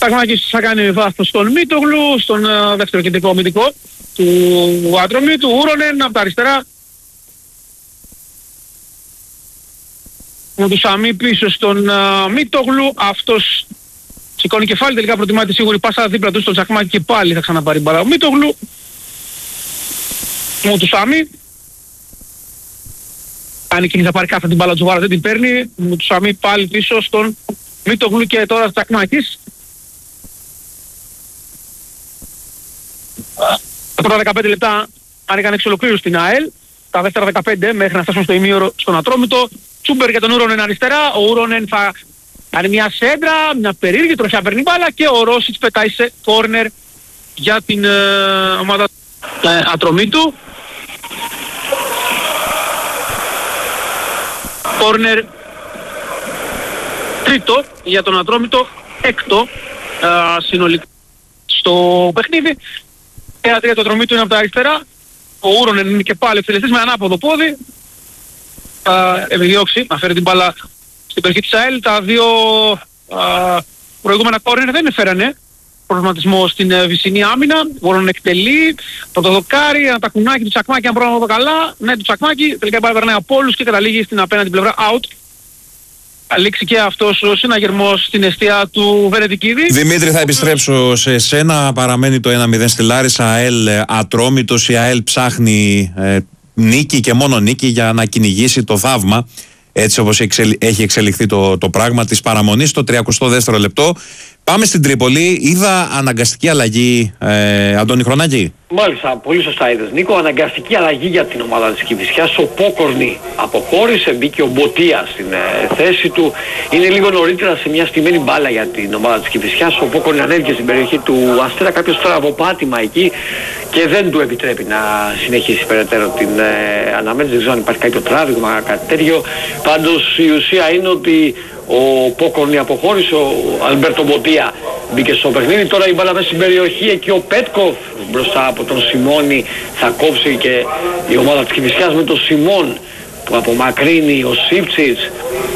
Τσακμάκης θα κάνει βάθος στον Μίτογλου, στον δεύτερο κεντρικό αμυντικό του Ατρομήτου. Ούρονεν από τα αριστερά. Με του Σαμί πίσω στον Μίτογλου. Αυτός σηκώνει κεφάλι, τελικά προτιμά τη σίγουρη πάσα δίπλα του στον Τσακμάκη και πάλι θα ξαναπάρει μπάλα ο Μίτογλου. Με του Σαμί. Κάνει και θα πάρει κάθε την μπάλα του Τζουβάρα, δεν την παίρνει. Με του Σαμί πάλι πίσω στον Μίτογλου και τώρα Τσακμάκης. Τα πρώτα 15 λεπτά άνοιγαν εξ ολοκλήρου στην ΑΕΛ. Τα δεύτερα 15 μέχρι να φτάσουν στο ημίωρο στον Ατρόμητο. Τσούμπερ για τον Ούρονεν αριστερά. Ο Ούρονεν θα κάνει μια σέντρα, μια περίεργη τροχιά παίρνει μπάλα και ο Ρόσιτς πετάει σε κόρνερ για την ομάδα Ατρομήτου. Κόρνερ τρίτο για τον Ατρόμητο, έκτο συνολικά στο παιχνίδι. Ένα τρία του Ατρομήτου είναι από τα αριστερά. Ο Ούρονεν είναι και πάλι εκτελεστής με ανάποδο πόδι. Επιδιώξει να φέρει την μπάλα στην περιοχή της ΑΕΛ. Τα δύο προηγούμενα κόρνερ δεν έφερανε προβληματισμό στην βυσσινή άμυνα. Ούρονεν εκτελεί, το δοκάρι, ένα τακουνάκι του Τσακμάκη, αν μπορώ να δω καλά. Ναι, του Τσακμάκη, τελικά πάει περνάει από όλους και καταλήγει στην απέναντι πλευρά out. Λήξει και αυτός ο συναγερμός στην εστία του Βενετικίδη. Δημήτρη, θα επιστρέψω σε σένα. Παραμένει το 1-0 στη Λάρισα. ΑΕΛ Ατρόμητος. Η ΑΕΛ ψάχνει νίκη και μόνο νίκη για να κυνηγήσει το θαύμα. Έτσι όπως έχει εξελιχθεί το πράγμα της παραμονής στο 32ο λεπτό. Πάμε στην Τρίπολη. Είδα αναγκαστική αλλαγή, Αντώνη Χρονάκη. Μάλιστα, πολύ σωστά είδες Νίκο. Αναγκαστική αλλαγή για την ομάδα της Κηφισιάς. Ο Πόκορνη αποχώρησε, μπήκε ο Μποτία στην θέση του. Είναι λίγο νωρίτερα σε μια στημένη μπάλα για την ομάδα της Κηφισιάς. Ο Πόκορνη ανέβηκε στην περιοχή του Αστέρα, κάποιος τραβοπάτημα εκεί και δεν του επιτρέπει να συνεχίσει περαιτέρω την αναμέτρηση. Δεν ξέρω αν υπάρχει κάποιο τράβηγμα, κάτι τέτοιο. Πάντως η ουσία είναι ότι ο Πόκορνη αποχώρησε, ο Αλμπέρτο Μποτία μπήκε στο παιχνίδι. Τώρα η μπάλα μέσα στην περιοχή, εκεί ο Πέτκοφ μπροστά από τον Σιμώνη θα κόψει και η ομάδα της Κηφισιάς με τον Σιμών που απομακρύνει. Ο Σίφτσιτς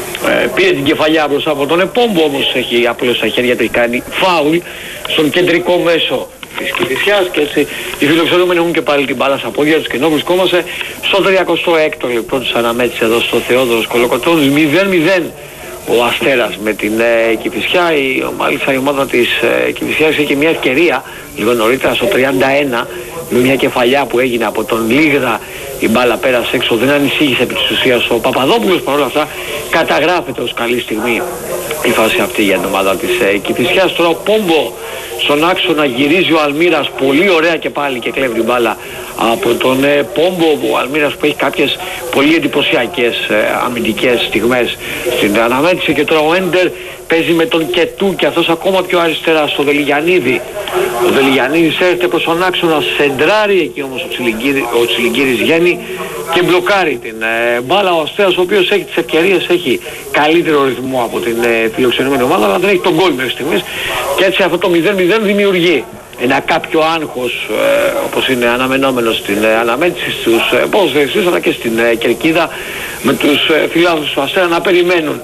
πήρε την κεφαλιά μπροστά από τον Επόμπο, όμως έχει απλώς στα χέρια του, έχει κάνει φάουλ στον κεντρικό μέσο της Κηφισιάς και έτσι οι φιλοξενούμενοι έχουν και πάλι την μπάλα στα πόδια τους και ενώ βρισκόμαστε στο 36ο λεπτό της αναμέτρησης εδώ στο Θεόδωρος Κολοκοτρώνης. 0-0 ο Αστέρας με την Κηφισιά. Μάλιστα η ομάδα της Κηφισιάς είχε μια ευκαιρία λίγο νωρίτερα στο 31 με μια κεφαλιά που έγινε από τον Λίγδα. Η μπάλα πέρασε έξω, δεν ανησύγησε επί της ουσίας ο Παπαδόπουλος. Παρόλα αυτά καταγράφεται ως καλή στιγμή η φάση αυτή για την ομάδα της Κηφισιάς. Τώρα ο Πόμπο στον άξονα γυρίζει, ο Αλμύρας πολύ ωραία και πάλι και κλέβει την μπάλα από τον Πόμπο. Ο Αλμύρας που έχει κάποιες πολύ εντυπωσιακές αμυντικές στιγμές στην αναμέτρηση. Και τώρα ο Έντερ παίζει με τον Κετού και αυτός ακόμα πιο αριστερά στο Δελιγιαννίδη. Ο Δελιγιαννίδης έρχεται προς τον άξονα, σεντράρει, εκεί όμως ο Τσιλιγκύρης βγαίνει και μπλοκάρει την μπάλα. Ο Αστέρας, ο οποίος έχει τις ευκαιρίες, έχει καλύτερο ρυθμό από την φιλοξενούμενη ομάδα, αλλά δεν έχει τον γκολ μέχρι στιγμής και έτσι αυτό το 0-0 δημιουργεί ένα κάποιο άγχος όπως είναι αναμενόμενο στην αναμέτρηση στους ποδοσφαιριστές αλλά και στην κερκίδα, με τους φιλάθλους του Αστέρα να περιμένουν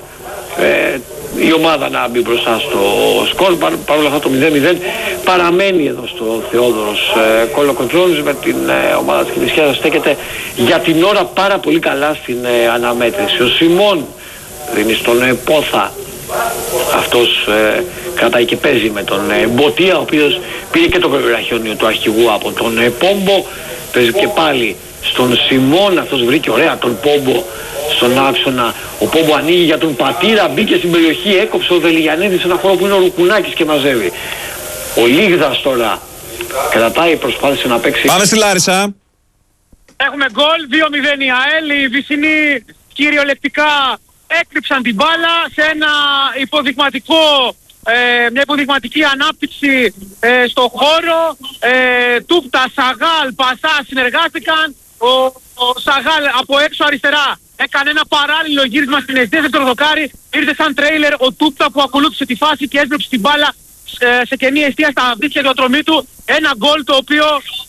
η ομάδα να μπει μπροστά στο σκορ. Παρ' όλα αυτά το 0-0 παραμένει εδώ στο Θεόδωρος Κολοκοτρώνης, με την ομάδα της Κηφισιάς να στέκεται για την ώρα πάρα πολύ καλά στην αναμέτρηση. Ο Σιμών δίνει στον Πόθα, αυτός κρατάει και παίζει με τον Μποτία, ο οποίος πήρε και το κολυραχιόνιο του αρχηγού από τον Πόμπο. Παίζει και πάλι στον Σιμών, αυτός βρήκε ωραία τον Πόμπο στον άξονα. Ο Πόμπο ανοίγει για τον Πατήρα, μπήκε στην περιοχή, έκοψε ο Δελιγιαννίδης σε ένα χώρο που είναι ο Ρουκουνάκης και μαζεύει. Ο Λίγδας τώρα κρατάει, προσπάθησε να παίξει. Πάμε στη Λάρισα. Έχουμε γκολ, 2-0 η ΑΕΛ. Οι Βυσσινοί κυριολεκτικά έκρυψαν την μπάλα σε ένα υποδειγματικό, μια υποδειγματική ανάπτυξη στο χώρο. Τούπτα, Σαγάλ, Πασά συνεργάστηκαν. Ο Σαγάλ από έξω αριστερά έκανε ένα παράλληλο γύρισμα στην αιστεία, δεύτερο δοκάρι, ήρθε σαν τρέιλερ ο Τούπτα που ακολούθησε τη φάση και έσπρωξε την μπάλα σε κενή αιστεία στα δίχτυα του Ατρομήτου. Ένα γκολ το οποίο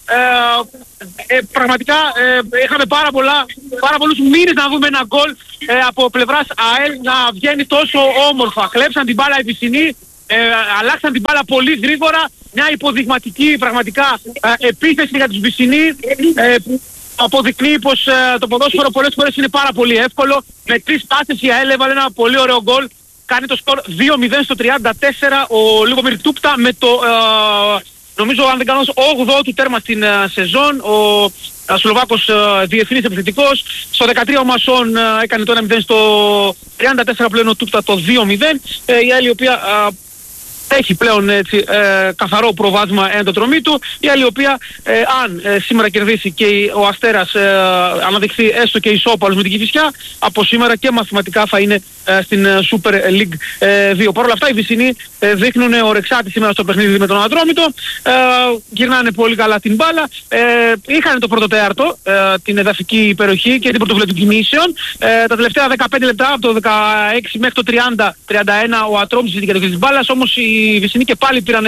πραγματικά είχαμε πάρα πολλούς μήνες να δούμε ένα γκολ από πλευράς ΑΕΛ να βγαίνει τόσο όμορφα. Κλέψαν την μπάλα οι Βυσσινοί, αλλάξαν την μπάλα πολύ γρήγορα. Μια υποδειγματική πραγματικά επίθεση για τους Βυσσινοί, που αποδεικνύει πως το ποδόσφαιρο πολλές φορές είναι πάρα πολύ εύκολο. Με 3 πάσες η ΑΕΛ έβαλε ένα πολύ ωραίο γκολ. Κάνει το σκορ 2-0 στο 34. Ο Λιούμπομιρ Τούπτα με το, νομίζω αν δεν κάνω, 8ο του τέρμα στην σεζόν. Ο Σλοβάκος διεθνής επιθετικός. Στο 13 ο Μασόν έκανε το 1-0, στο 34 πλέον ο Τούπτα το 2-0. Η ΑΕΛ η οποία έχει πλέον έτσι, καθαρό προβάδισμα εν το τρομή του. Η άλλη η οποία αν σήμερα κερδίσει και ο Αστέρας αναδειχθεί έστω και ισόπαλος με την Κηφισιά, από σήμερα και μαθηματικά θα είναι στην Super League 2. Παρ' όλα αυτά οι Βυσσινοί δείχνουν ορεξάτη σήμερα στο παιχνίδι με τον Ατρόμητο. Γυρνάνε πολύ καλά την μπάλα. Είχαν το πρώτο τέταρτο, την εδαφική υπεροχή και την πρωτοβουλία των κινήσεων. Τα τελευταία 15 λεπτά, από το 16 μέχρι το 30-31, ο Ατρόμητος είχε την κατοχή της μπάλας, όμως οι Βυσσινοί και πάλι πήραν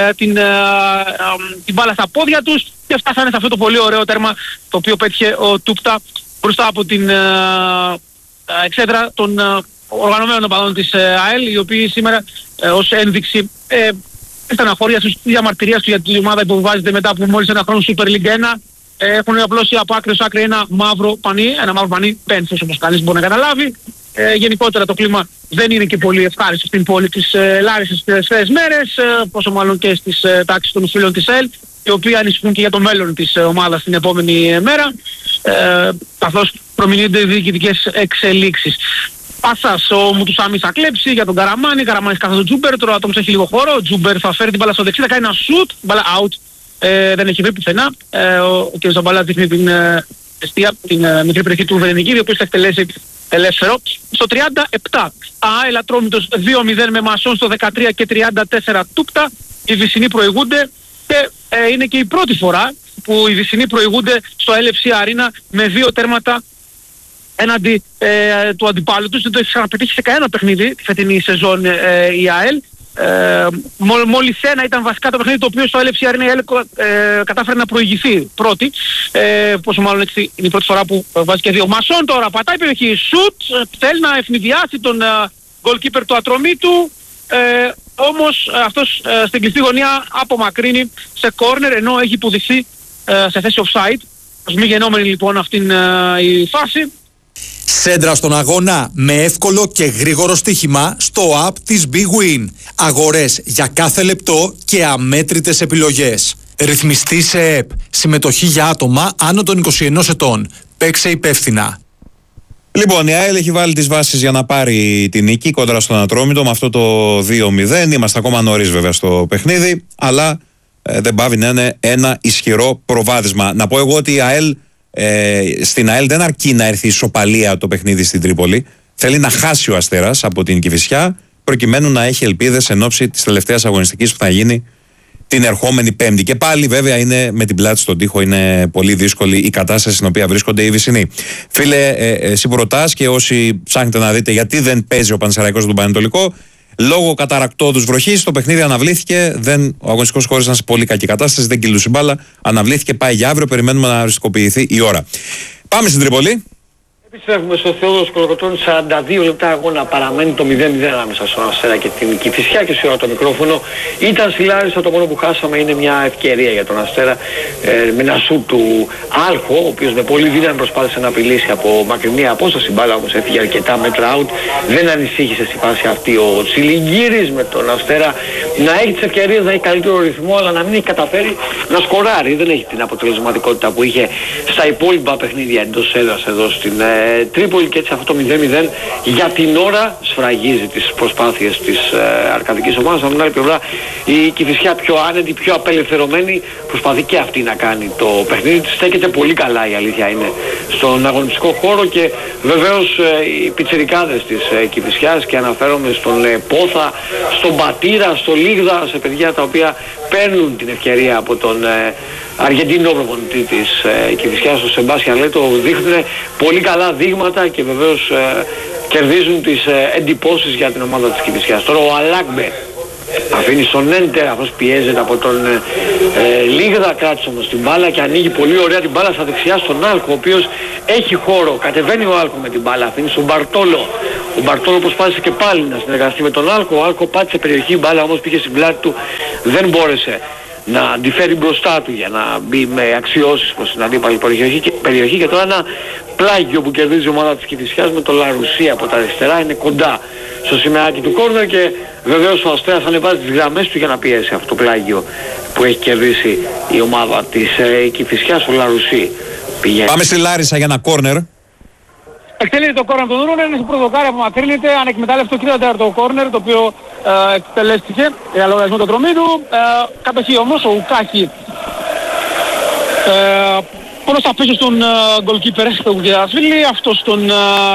την μπάλα στα πόδια τους και φτάσανε σε αυτό το πολύ ωραίο τέρμα το οποίο πέτυχε ο Τούπτα μπροστά από την εξέδρα των οργανωμένων οπαδών της ΑΕΛ, οι οποίοι σήμερα ως ένδειξη στεναχωρίας τους, διαμαρτυρίας του για την ομάδα που βάζεται μετά από μόλις ένα χρόνο Super League 1, έχουν απλώσει από άκρη ως άκρη ένα μαύρο πανί, πένθος όπως κανείς μπορεί να καταλάβει. Γενικότερα το κλίμα δεν είναι και πολύ ευχάριστο στην πόλη της Λάρισσας τις τελευταίες μέρες, πόσο μάλλον και στις τάξεις των φίλων της ΑΕΛ, οι οποίοι ανησυχούν και για το μέλλον της ομάδας την επόμενη μέρα, καθώς προμηνύονται διοικητικές εξελίξεις. Πάσας ο Μουτουσάμις θα κλέψει για τον Καραμάνη, Καραμάνης κάθεται τον Τζούμπερ, τώρα το έχει λίγο χώρο, ο Τζούμπερ θα φέρει την μπάλα στο δεξί, θα κάνει ένα σουτ, μπάλα out, δεν έχει βρει πουθενά, ο κ. Ζαμπαλά δείχνει την εστία, την μικρή περιοχή του Βερενικίδη, ο οποίος θα εκτελέσει ελεύθερο. Στο 37 ΑΕΛ Ατρόμητος 2-0 με Μασόν, στο 13 και 34 Τούπτα. Οι Βυσσινοί προηγούνται και είναι και η πρώτη φορά που οι Βυσσινοί προηγούνται στο LFC Arena με 2 τέρματα έναντι του αντιπάλου τους. Δεν το έχει ξαναπετύχει σε κανένα παιχνίδι τη φετινή σεζόν η ΑΕΛ. Μόλις ένα ήταν βασικά το παιχνίδι το οποίο στο LFC Arena η ΑΕΛ κατάφερε να προηγηθεί πρώτη, πόσο μάλλον έτσι είναι η πρώτη φορά που βάζει και 2. Μασόν τώρα πατάει περιοχή, σουτ, θέλει να ευνηδιάσει τον goalkeeper του Ατρομήτου, όμως αυτός στην κλειστή γωνία απομακρύνει σε corner, ενώ έχει υποδειχθεί σε θέση offside. Ως μη γενόμενη λοιπόν αυτήν η φάση. Σέντρα στον αγώνα με εύκολο και γρήγορο στοίχημα στο app της Big Win. Αγορές για κάθε λεπτό και αμέτρητες επιλογές. Ρυθμιστή σε ΕΠ. Συμμετοχή για άτομα άνω των 21 ετών. Παίξε υπεύθυνα. Λοιπόν, η ΑΕΛ έχει βάλει τις βάσεις για να πάρει την νίκη κόντρα στον Ατρόμητο με αυτό το 2-0. Είμαστε ακόμα νωρίς βέβαια στο παιχνίδι, αλλά δεν πάβει να είναι ένα ισχυρό προβάδισμα. Να πω εγώ ότι η ΑΕΛ, στην ΑΕΛ δεν αρκεί να έρθει ισοπαλία το παιχνίδι στην Τρίπολη. Θέλει να χάσει ο Αστέρας από την Κηφισιά, προκειμένου να έχει ελπίδες εν ώψη της τελευταίας αγωνιστικής που θα γίνει την ερχόμενη Πέμπτη. Και πάλι βέβαια είναι με την πλάτη στον τοίχο, είναι πολύ δύσκολη η κατάσταση στην οποία βρίσκονται οι Βυσσινοί. Φίλε, εσύ που ρωτάς και όσοι ψάχνετε να δείτε γιατί δεν παίζει ο Πανσεραϊκός στον Πανετολικό, λόγω καταρακτώδους βροχής το παιχνίδι αναβλήθηκε. Ο αγωνιστικός χώρος ήταν σε πολύ κακή κατάσταση, δεν κυλούσε μπάλα. Αναβλήθηκε, πάει για αύριο. Περιμένουμε να οριστικοποιηθεί η ώρα. Πάμε στην Τρίπολη. Επιστρέφουμε στο Θεόδωρος Κολοκοτρώνης, 42 λεπτά αγώνα, παραμένει το 0-0 ανάμεσα στον Αστέρα και την Κηφισιά και σίγουρα το μικρόφωνο. Ήταν στη Λάρισα, το μόνο που χάσαμε είναι μια ευκαιρία για τον Αστέρα με ένα σουτ του Άλχο, ο οποίος με πολύ δύναμη προσπάθησε να απειλήσει από μακρινή απόσταση, μπάλα όμως έφυγε αρκετά μέτρα out. Δεν ανησύχησε στη φάση αυτή ο Τσιλιγκύρης με τον Αστέρα να έχει τις ευκαιρίες, να έχει καλύτερο ρυθμό, αλλά να μην έχει καταφέρει να σκοράρει. Δεν έχει την αποτελεσματικότητα που είχε στα υπόλοιπα παιχνίδια εντός έδρας εδώ στην Τρίπολη, και έτσι αυτό το 0-0 για την ώρα σφραγίζει τις προσπάθειες της αρκαδικής ομάδας. Από την άλλη πλευρά η Κηφισιά πιο άνετη, πιο απελευθερωμένη, προσπαθεί και αυτή να κάνει το παιχνίδι της. Στέκεται πολύ καλά, η αλήθεια είναι, στον αγωνιστικό χώρο, και βεβαίως οι πιτσιρικάδες της Κηφισιάς, και αναφέρομαι στον Πόθα, στον Πατήρα, στο Λίγδα, σε παιδιά τα οποία παίρνουν την ευκαιρία από τον Αργεντίνο προπονητή της Κηφισιάς, τον Σεμπάστιαν Λέτο, δείχνουν πολύ καλά δείγματα και βεβαίως κερδίζουν τις εντυπώσεις για την ομάδα της Κηφισιάς. Τώρα ο Αλάκμπε αφήνει στον Έντερ, αυτός πιέζεται από τον Λίγδα, κράτησε όμως την μπάλα και ανοίγει πολύ ωραία την μπάλα στα δεξιά στον Άλκο, ο οποίος έχει χώρο, κατεβαίνει ο Άλκο με την μπάλα, αφήνει στον Μπαρτόλο, Ο Μπαρτόλο προσπάθησε και πάλι να συνεργαστεί με τον Άλκο. Ο Άλκο πάτησε περιοχή, η μπάλα όμως πήγε στην πλάτη του, δεν μπόρεσε να αντιφέρει μπροστά του για να μπει με αξιώσεις προς την αντίπαλη περιοχή. Και τώρα ένα πλάγιο που κερδίζει η ομάδα της Κηφισιάς με το Λαρουσία από τα αριστερά, είναι κοντά στο σημαίακι του κόρνερ και βεβαίως ο Αστέρας ανεβάζει τις γραμμές του για να πιέσει αυτό το πλάγιο που έχει κερδίσει η ομάδα της Κηφισιάς, ο Λαρουσί. Πάμε στη Λάρισα για ένα κόρνερ. Εκτελείται το κόρνερ του Νούρον, είναι στο πρωτοκάρι που απομακρύνεται, ανεκμετάλλευτο το κόρνερ το οποίο εκτελέστηκε για λογαριασμό του Ατρομήτου. Κατοχή όμως ο Ουκάκη προς τα πίσω στον γκολκίπερ του Γεασβίλη, αυτός στον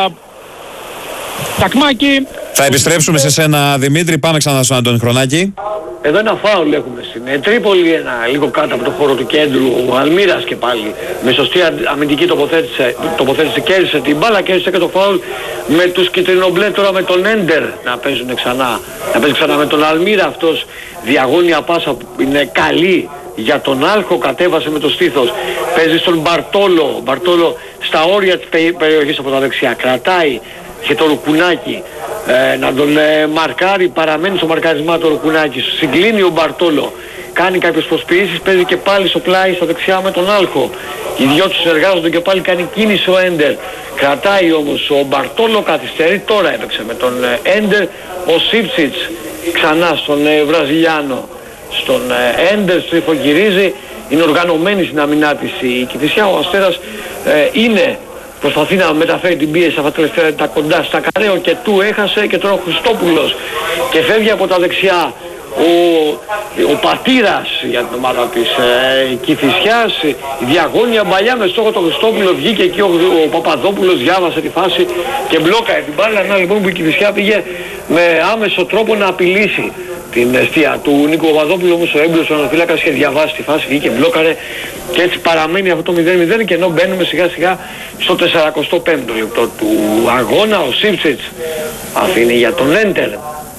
Τακμάκη. Θα επιστρέψουμε σε σένα, Δημήτρη, πάμε ξανά στον Αντώνη Χρονάκη. Εδώ ένα φάουλ έχουμε στην Τρίπολη, ένα λίγο κάτω από το χώρο του κέντρου. Ο Αλμύρας και πάλι με σωστή αμυντική τοποθέτηση κέρδισε την μπάλα, κέρδισε και το φάουλ με τους κυτρινομπλέ τώρα με τον Έντερ να παίζουν ξανά. Να παίζει ξανά με τον Αλμύρα, αυτός διαγώνια πάσα που είναι καλή για τον Άλκο, κατέβασε με το στήθος. Παίζει στον Μπαρτόλο, Μπαρτόλο στα όρια της περιοχής από τα δεξιά, κρατάει και το Ρουκουνάκι να τον μαρκάρει, παραμένει στο μαρκαρισμά το Ρουκουνάκι, συγκλίνει ο Μπαρτόλο, κάνει κάποιες προσποιήσεις, παίζει και πάλι στο πλάι στα δεξιά με τον Άλκο. Οι δυο τους συνεργάζονται και πάλι, κάνει κίνηση ο Έντερ, κρατάει όμως ο Μπαρτόλο, καθυστερεί, τώρα έπαιξε με τον Έντερ, ο Σίψιτς ξανά στον Βραζιλιάνο, στον Έντερ, στριφογυρίζει, είναι οργανωμένη στην αμυνά της η Κηφισιά. Ο Αστέρας προσπαθεί να μεταφέρει την πίεση αυτά τα τελευταία τα κοντά στα καρέο και του έχασε, και τώρα ο Χριστόπουλος και φεύγει από τα δεξιά ο Πατήρας για την ομάδα της Κηφισιάς. Η διαγώνια παλιά με στόχο τον Χριστόπουλο, βγήκε εκεί ο Παπαδόπουλος, διάβασε τη φάση και μπλόκαρε την μπάλα. Να λοιπόν που η Κηφισιά πήγε με άμεσο τρόπο να απειλήσει την αιστεία του Νίκο Παπαδόπουλου, όμως ο έμπειρος ονοφύλακας είχε διαβάσει τη φάση, βγήκε, μπλόκαρε και έτσι παραμένει αυτό το 0-0, και ενώ μπαίνουμε σιγά σιγά στο 45ο λεπτό του αγώνα. Ο Σίψιτς αφήνει για τον Έντερ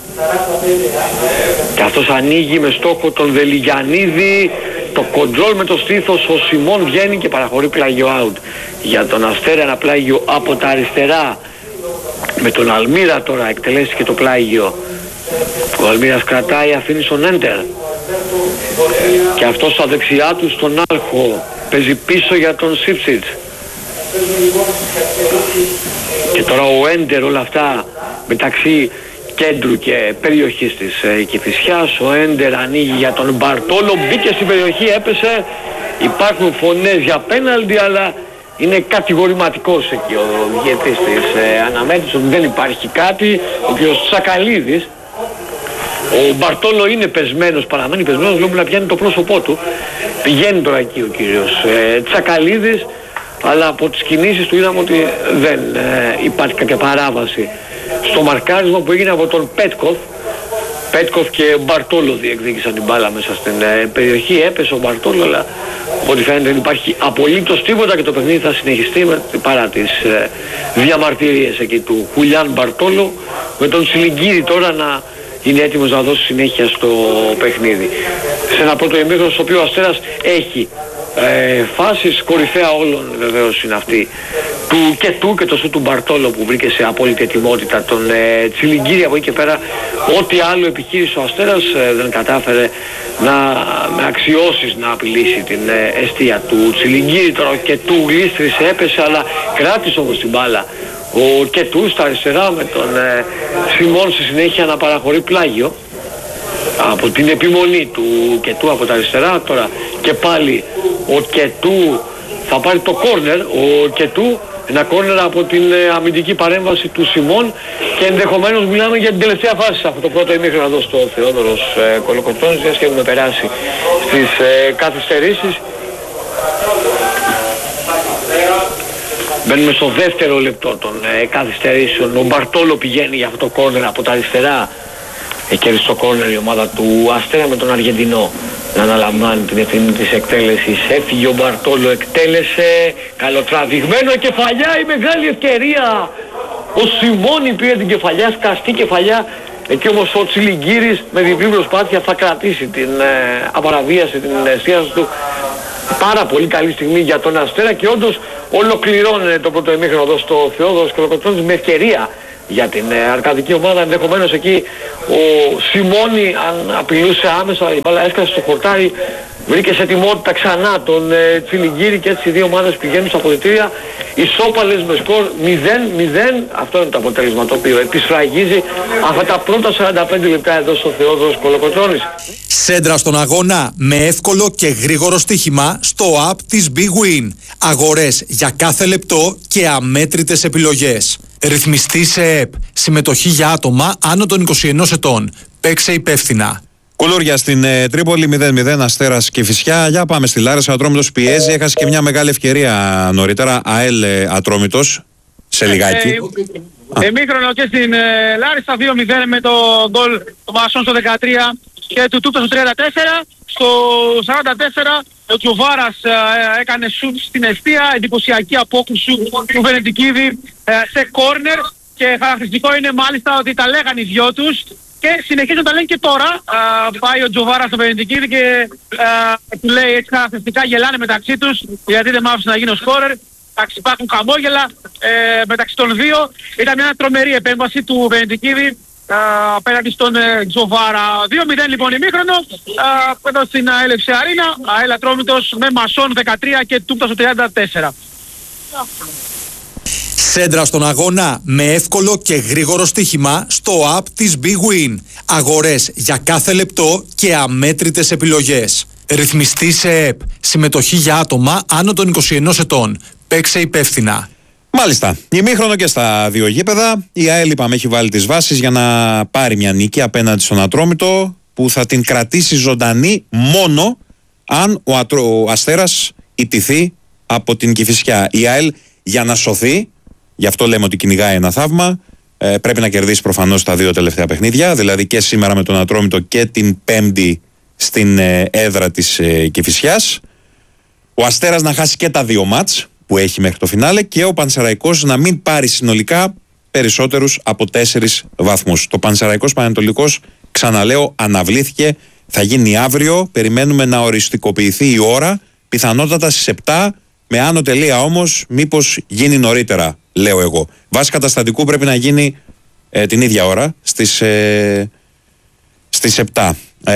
και αυτός ανοίγει με στόχο τον Δελιγιαννίδη, το κοντρόλ με το στήθος, ο Σιμών βγαίνει και παραχωρεί πλάγιο out για τον Αστέρα, ένα πλάγιο από τα αριστερά με τον Αλμύρα. Τώρα εκτελέστηκε το πλάγιο, ο Αλμύρας κρατάει, αφήνει στον Έντερ και αυτός στα δεξιά του στον Άλχο, παίζει πίσω για τον Σίψιτς και τώρα ο Έντερ, όλα αυτά μεταξύ κέντρου και περιοχής της Κηφισιάς. Ο Έντερ ανοίγει για τον Μπαρτόλο, μπήκε στην περιοχή, έπεσε, υπάρχουν φωνές για πέναλτι, αλλά είναι κατηγορηματικός εκεί ο διαιτητής της αναμέτρησης ότι δεν υπάρχει κάτι. Ο κ. Τσακαλίδης, ο Μπαρτόλο είναι πεσμένος, παραμένει πεσμένος, βλέπουμε να πιάνει το πρόσωπό του, πηγαίνει τώρα εκεί ο κύριος Τσακαλίδης, αλλά από τις κινήσεις του είδαμε ότι δεν υπάρχει κάποια παράβαση στο μαρκάρισμα που έγινε από τον Πέτκοφ και Μπαρτόλο διεκδίκησαν την μπάλα μέσα στην περιοχή. Έπεσε ο Μπαρτόλο, αλλά από ό,τι φαίνεται δεν υπάρχει απολύτως τίποτα και το παιχνίδι θα συνεχιστεί παρά τις διαμαρτυρίες εκεί του Χουλιάν Μπαρτόλο, με τον Σιλιγκίδη τώρα να είναι έτοιμος να δώσει συνέχεια στο παιχνίδι. Σε ένα πρώτο ημίχρονο στο οποίο ο Αστέρας έχει φάσεις, κορυφαία όλων βεβαίως είναι αυτή του Κετού και το σου του Μπαρτόλο που βρήκε σε απόλυτη ετοιμότητα τον Τσιλιγκύρη. Από εκεί και πέρα ό,τι άλλο επιχείρησε ο Αστέρας δεν κατάφερε με αξιώσεις να απειλήσει την εστία του Τσιλιγκύρη. Τώρα ο Κετού γλίστρισε, έπεσε, αλλά κράτησε όμως την μπάλα ο Κετού στα αριστερά με τον Σιμών στη συνέχεια να παραχωρεί πλάγιο από την επιμονή του Κετού από τα αριστερά. Τώρα και πάλι ο Κετού θα πάρει το κόρνερ, ο Κετού, ένα κόρνερ από την αμυντική παρέμβαση του Σιμών, και ενδεχομένως μιλάμε για την τελευταία φάση σε αυτό το πρώτο ημίχρονο εδώ στο Θεόδωρος Κολοκοτρώνης, γιατί έχουμε περάσει στις καθυστερήσεις. Μπαίνουμε στο δεύτερο λεπτό των καθυστερήσεων. Ο Μπαρτόλο πηγαίνει για αυτό το κόρνερ από τα αριστερά. Κέρδισε το κόρνερ η ομάδα του Αστέρα με τον Αργεντινό να αναλαμβάνει την ευθύνη της εκτέλεσης. Έφυγε ο Μπαρτόλο, εκτέλεσε, καλοτραβηγμένο, κεφαλιά, η μεγάλη ευκαιρία. Ο Σιμώνη πήρε την κεφαλιά, σκαστή κεφαλιά. Εκεί όμως ο Τσιλιγκύρης με διπλή προσπάθεια θα κρατήσει την απαραβίαση, την εστίαση του. Πάρα πολύ καλή στιγμή για τον Αστέρα και όντως ολοκληρώνεται το πρώτο ημίχρονο εδώ στο Θεόδωρος Κολοκοτρώνης με ευκαιρία για την αρκαδική ομάδα. Ενδεχομένως εκεί ο Σιμώνη, αν απειλούσε άμεσα, η μπάλα έσκασε στο χορτάρι, βρήκε σε ετοιμότητα ξανά τον Τσιλιγκύρη και έτσι οι δύο ομάδες πηγαίνουν στα αποδυτήρια ισόπαλες με σκορ 0-0. Αυτό είναι το αποτέλεσμα το οποίο επισφραγίζει αυτά τα πρώτα 45 λεπτά εδώ στο Θεόδωρος Κολοκοτρώνης. Σέντρα στον αγώνα με εύκολο και γρήγορο στοίχημα στο app της Big Win. Αγορές για κάθε λεπτό και αμέτρητες επιλογές. Ρυθμιστή σε ΕΠ. Συμμετοχή για άτομα άνω των 21 ετών. Παίξε υπεύθυνα. Κουλούρια στην Τρίπολη, 0-0, Αστέρας Κηφισιά. Για πάμε στη Λάρισα. Ατρόμητος πιέζει. Έχασε και μια μεγάλη ευκαιρία νωρίτερα. ΑΕΛ Ατρόμητος σε λιγάκι. Εμίχρονο και στην Λάρισα, 2-0 με το γκολ του Μασόν στο 13 και του Τούπτα στο 34. Στο 44 ο Τζοβάρας έκανε σουτ στην εστία, εντυπωσιακή απόκριση του Βενετικίδη σε κόρνερ, και χαρακτηριστικό είναι μάλιστα ότι τα λέγανε οι δυο τους και συνεχίζουν να τα λένε και τώρα. Πάει ο Τζοβάρας στο Βενετικίδη και του λέει έτσι χαρακτηριστικά, γελάνε μεταξύ τους γιατί δεν μ' άφησε να γίνω σκόρερ. Υπάρχουν χαμόγελα μεταξύ των δύο. Ήταν μια τρομερή επέμβαση του Βενετικίδη απέναντι στον Τζοβάρα. 2-0 λοιπόν ημίχρονο εδώ στην ΑΕΛ Αρίνα. ΑΕΛ Ατρόμητος με Μασόν 13 και Τούπτα στο 34. Σέντρα στον αγώνα με εύκολο και γρήγορο στοίχημα στο app της Big Win. Αγορές για κάθε λεπτό και αμέτρητες επιλογές. Ρυθμιστή σε ΕΠ. Συμμετοχή για άτομα άνω των 21 ετών. Παίξε υπεύθυνα. Μάλιστα. Ημίχρονο και στα δύο γήπεδα. Η ΑΕΛ, είπαμε, έχει βάλει τις βάσεις για να πάρει μια νίκη απέναντι στον Ατρόμητο, που θα την κρατήσει ζωντανή μόνο αν ο Αστέρας ιτηθεί από την Κηφισιά. Η ΑΕΛ, για να σωθεί, γι' αυτό λέμε ότι κυνηγάει ένα θαύμα, πρέπει να κερδίσει προφανώς τα δύο τελευταία παιχνίδια, δηλαδή και σήμερα με τον Ατρόμητο και την Πέμπτη στην έδρα της Κηφισιάς. Ο Αστέρας να χάσει και τα δύο μάτς που έχει μέχρι το φινάλε και ο Πανσεραϊκός να μην πάρει συνολικά περισσότερους από 4 βαθμούς. Το Πανσεραϊκός Πανετολικός, ξαναλέω, αναβλήθηκε, θα γίνει αύριο, περιμένουμε να οριστικοποιηθεί η ώρα, πιθανότατα στις 7, με άνω τελεία όμως, μήπως γίνει νωρίτερα, λέω εγώ. Βάσει καταστατικού πρέπει να γίνει την ίδια ώρα, στις 7.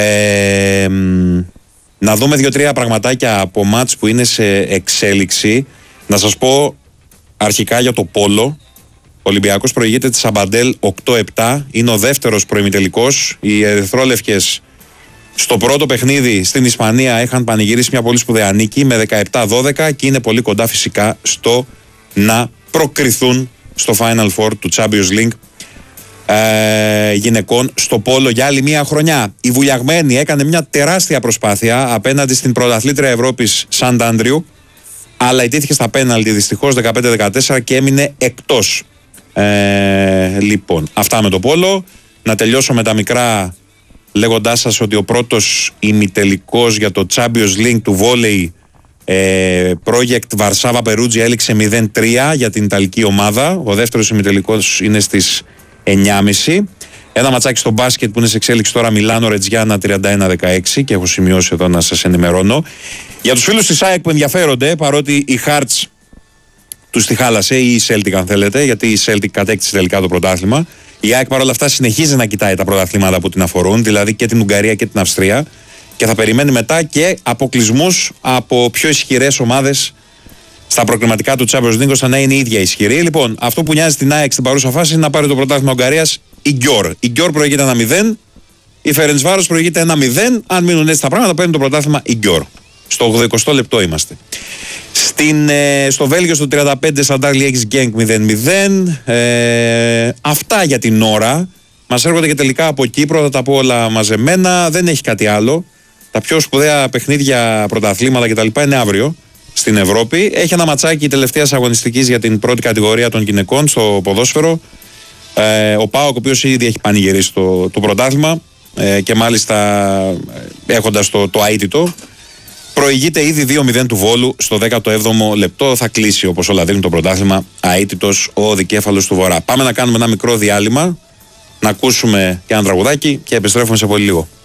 Να δούμε 2-3 πραγματάκια από μάτς που είναι σε εξέλιξη. Να σας πω αρχικά για το πόλο. Ο Ολυμπιακός προηγείται τη Σαμπαντέλ 8-7. Είναι ο δεύτερος προημιτελικός. Οι ερυθρόλευκες στο πρώτο παιχνίδι στην Ισπανία είχαν πανηγυρίσει μια πολύ σπουδαία νίκη με 17-12 και είναι πολύ κοντά φυσικά στο να προκριθούν στο Final Four του Champions League γυναικών στο πόλο για άλλη μια χρονιά. Η Βουλιαγμένη έκανε μια τεράστια προσπάθεια απέναντι στην πρωταθλήτρια Ευρώπης Σαντ Άντριου, αλλά ιτήθηκε στα πέναλτι δυστυχώς 15-14 και έμεινε εκτός. Λοιπόν, αυτά με το πόλο. Να τελειώσω με τα μικρά λέγοντάς σας ότι ο πρώτος ημιτελικός για το Champions League του βόλεϊ Project Βαρσάβα Περούτζι έληξε 0-3 για την Ιταλική ομάδα. Ο δεύτερος ημιτελικός είναι στις 9.30. Ένα ματσάκι στο μπάσκετ που είναι σε εξέλιξη τώρα, Μιλάνο Ρετζιάννα 31-16, και έχω σημειώσει εδώ να σας ενημερώνω. Για τους φίλους της ΑΕΚ που ενδιαφέρονται, παρότι η Hearts τους τη χάλασε, ή η Celtic αν θέλετε, γιατί η Celtic κατέκτησε τελικά το πρωτάθλημα, η ΑΕΚ παρόλα αυτά συνεχίζει να κοιτάει τα πρωταθλήματα που την αφορούν, δηλαδή και την Ουγγαρία και την Αυστρία, και θα περιμένει μετά και αποκλεισμούς από πιο ισχυρές ομάδες στα προκριματικά του Champions League, ώστε να είναι η ίδια ισχυρή. Λοιπόν, αυτό που νοιάζει την ΑΕΚ στην παρούσα φάση είναι να πάρει το πρωτάθλημα Ουγγαρίας η Γκιόρ. Η Γκιόρ προηγείται 1-0, η Φερεντσβάρος προηγείται 1-0. Αν μείνουν έτσι τα πράγματα, παίρνει το πρωτάθλημα η Γκιόρ. Στο 80 λεπτό είμαστε. Στο Βέλγιο στο 35 Σταντάρ Λιέγης Γκένκ 0-0. Αυτά για την ώρα. Μας έρχονται και τελικά από Κύπρο, θα τα πω όλα μαζεμένα. Δεν έχει κάτι άλλο. Τα πιο σπουδαία παιχνίδια, πρωταθλήματα κτλ. Είναι αύριο στην Ευρώπη. Έχει ένα ματσάκι τελευταίας αγωνιστικής για την πρώτη κατηγορία των γυναικών στο ποδόσφαιρο. Ο ΠΑΟΚ, ο οποίος ήδη έχει πανηγυρίσει το πρωτάθλημα και μάλιστα έχοντας το αίτητο, προηγείται ήδη 2-0 του Βόλου στο 17ο λεπτό. Θα κλείσει, όπως όλα δίνουν, το πρωτάθλημα αίτητος ο δικέφαλος του Βορρά. Πάμε να κάνουμε ένα μικρό διάλειμμα, να ακούσουμε και ένα τραγουδάκι και επιστρέφουμε σε πολύ λίγο.